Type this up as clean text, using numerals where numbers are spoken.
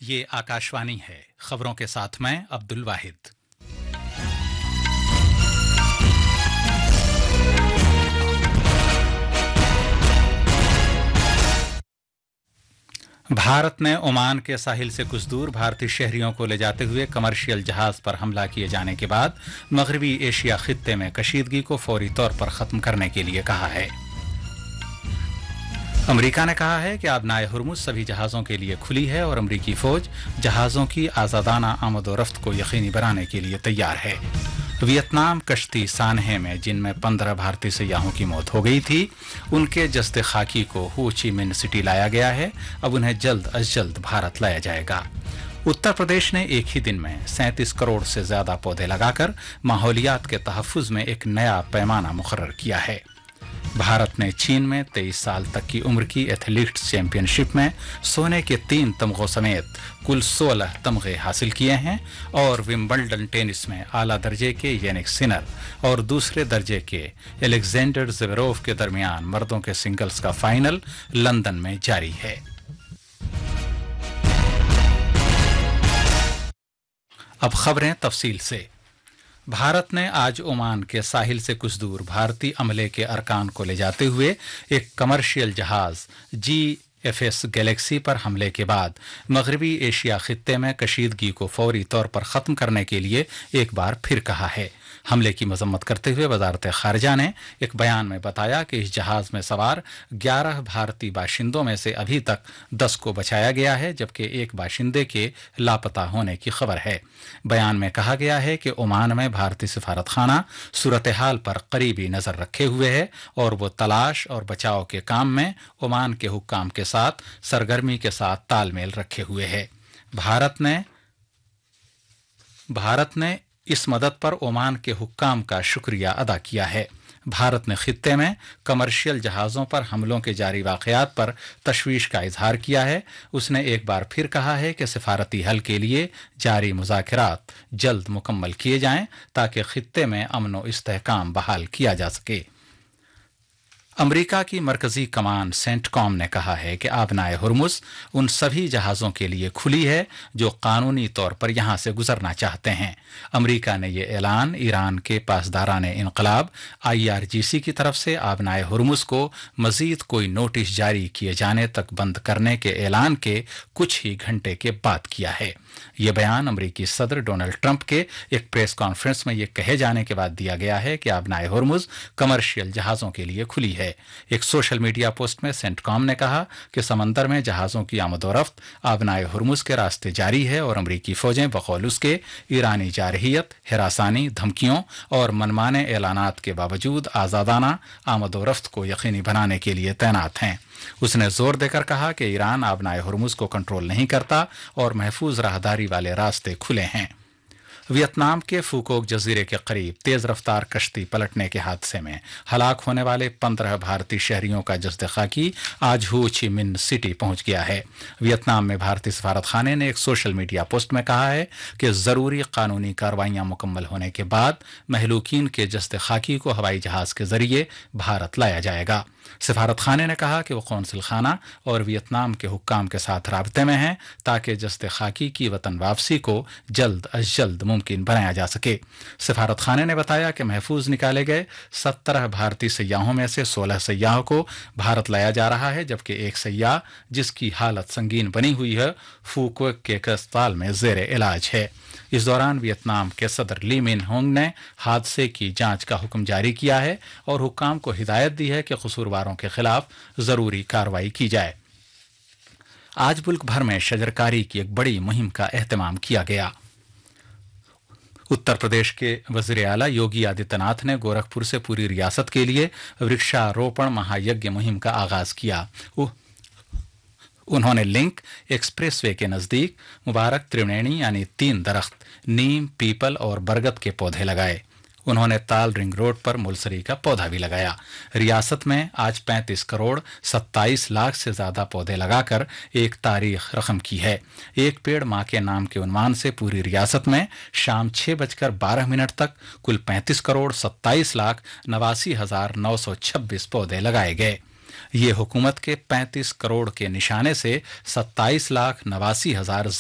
ये आकाशवाणी है। खबरों के साथ मैं अब्दुल वाहिद। भारत ने ओमान के साहिल से कुछ दूर भारतीय शहरियों को ले जाते हुए कमर्शियल जहाज पर हमला किए जाने के बाद मगरबी एशिया खित्ते में कशीदगी को फौरी तौर पर खत्म करने के लिए कहा है। अमेरिका ने कहा है कि आबनाए हुर्मुज सभी जहाज़ों के लिए खुली है और अमेरिकी फौज जहाज़ों की आज़ादाना आमद-ओ-रफ्त को यकीनी बनाने के लिए तैयार है। वियतनाम कश्ती सान्हे में जिनमें 15 भारतीय सयाहों की मौत हो गई थी, उनके जस्ते खाकी को हो ची मिन्ह सिटी लाया गया है। अब उन्हें जल्द अज जल्द भारत लाया जाएगा। उत्तर प्रदेश ने एक ही दिन में 37 करोड़ से ज्यादा पौधे लगाकर माहौलियात के तहफ्फुज में एक नया पैमाना मुकर्रर किया है। भारत ने चीन में 23 साल तक की उम्र की एथलीट्स चैंपियनशिप में सोने के 3 तमगों समेत कुल 16 तमगे हासिल किए हैं और विंबलडन टेनिस में आला दर्जे के यानिक सिनर और दूसरे दर्जे के एलेक्जेंडर ज़वेरेव के दरमियान मर्दों के सिंगल्स का फाइनल लंदन में जारी है। अब खबरें तफसील से। भारत ने आज ओमान के साहिल से कुछ दूर भारतीय अमले के अरकान को ले जाते हुए एक कमर्शियल जहाज GFS गैलेक्सी पर हमले के बाद मगरबी एशिया खित्ते में कशीदगी को फौरी तौर पर ख़त्म करने के लिए एक बार फिर कहा है। हमले की मजम्मत करते हुए वजारत खारजा ने एक बयान में बताया कि इस जहाज में सवार 11 भारतीय बाशिंदों में से अभी तक 10 को बचाया गया है, जबकि एक बाशिंदे के लापता होने की खबर है। बयान में कहा गया है कि ओमान में भारतीय सिफारत खाना सूरत हाल पर करीबी नजर रखे हुए है और वो तलाश और बचाव के काम में ओमान के हुक्काम के साथ सरगर्मी के साथ तालमेल रखे हुए है। भारत ने इस मदद पर ओमान के हुक्काम का शुक्रिया अदा किया है। भारत ने खित्ते में कमर्शियल जहाज़ों पर हमलों के जारी वाक़यात पर तशवीश का इजहार किया है। उसने एक बार फिर कहा है कि सिफारती हल के लिए जारी मुज़ाकरात जल्द मुकम्मल किए जाएं ताकि खित्ते में अमन व इस्तेहकाम बहाल किया जा सके। अमेरिका की मरकजी कमान सेंटकॉम ने कहा है कि आबनाए हुर्मुज उन सभी जहाज़ों के लिए खुली है जो कानूनी तौर पर यहां से गुजरना चाहते हैं। अमेरिका ने यह ऐलान ईरान के पासदाराने इनकलाब IRGC की तरफ से आबनाए हुर्मुज को मजीद कोई नोटिस जारी किए जाने तक बंद करने के ऐलान के कुछ ही घंटे के बाद किया है। यह बयान अमेरिकी सदर डोनाल्ड ट्रंप के एक प्रेस कॉन्फ्रेंस में यह कहे जाने के बाद दिया गया है कि आबनाए हुर्मुज कमर्शियल जहाज़ों के लिए खुली है। एक सोशल मीडिया पोस्ट में सेंटकॉम ने कहा कि समंदर में जहाज़ों की आमद-ओ-रफ्त आबनाए हुर्मुज के रास्ते जारी है और अमेरिकी फौजें बकौल उसके ईरानी जारहियत, हिरासानी, धमकियों और मनमाने ऐलानात के बावजूद आज़ादाना आमद-ओ-रफ्त को यकीनी बनाने के लिए तैनात हैं। उसने जोर देकर कहा कि ईरान आबनाए हुर्मुज को कंट्रोल नहीं करता और महफूज राहदारी वाले रास्ते खुले हैं। वियतनाम के फूकोक जजीरे के करीब तेज रफ्तार कश्ती पलटने के हादसे में हलाक होने वाले 15 भारतीय शहरियों का जस्द खाकी आज हो ची मिन्ह सिटी पहुंच गया है। वियतनाम में भारतीय सफारत खाने ने एक सोशल मीडिया पोस्ट में कहा है कि जरूरी कानूनी कार्रवाइयां मुकम्मल होने के बाद महलूकीन के जस्द खाकी को हवाई जहाज के जरिए भारत लाया जाएगा। सफारत खाने ने कहा कि वो कौंसिल खाना और वियतनाम के हुक्काम के साथ राब्ते में हैं ताकि जस्ते खाकी की वतन वापसी को जल्द अज जल्द मुमकिन बनाया जा सके। सफारत खाने ने बताया कि महफूज निकाले गए 17 भारतीय सयाहों में से 16 सयाहों को भारत लाया जा रहा है, जबकि एक सयाह जिसकी हालत संगीन बनी हुई है फूकोक के एक अस्पताल में जेर इलाज है। इस दौरान वियतनाम के सदर ली मिन होंग ने हादसे की जांच का हुक्म जारी किया है और हुक्काम को हिदायत दी है कि कसूरवारों के खिलाफ जरूरी कार्रवाई की जाए। आज मुल्क भर में शजरकारी की एक बड़ी मुहिम का एहतमाम किया गया। उत्तर प्रदेश के वज़ीर आला योगी आदित्यनाथ ने गोरखपुर से पूरी रियासत के लिए वृक्षारोपण महायज्ञ मुहिम का आगाज किया। उन्होंने लिंक एक्सप्रेसवे के नजदीक मुबारक त्रिवेणी यानी 3 दरख्त नीम, पीपल और बरगद के पौधे लगाए। उन्होंने ताल रिंग रोड पर मुलसरी का पौधा भी लगाया। रियासत में आज 35 करोड़ 27 लाख से ज्यादा पौधे लगाकर एक तारीख रकम की है। एक पेड़ मां के नाम के उन्वान से पूरी रियासत में शाम 6:12 तक कुल 35 करोड़ 27 लाख 89,926 पौधे लगाए गए। ये हुकूमत के 35 करोड़ के निशाने से 27 लाख 89,000